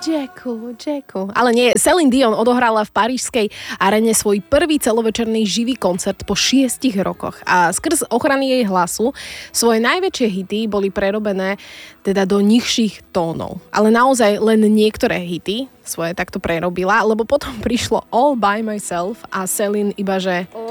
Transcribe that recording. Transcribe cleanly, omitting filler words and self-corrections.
Jacku. Ale nie, Celine Dion odohrala v parížskej arene svoj prvý celovečerný živý koncert po 6 rokoch a skrz ochrany jej hlasu svoje najväčšie hity boli prerobené teda do nižších tónov. Ale naozaj len niektoré hity svoje takto prerobila, lebo potom prišlo All by Myself a Celine iba že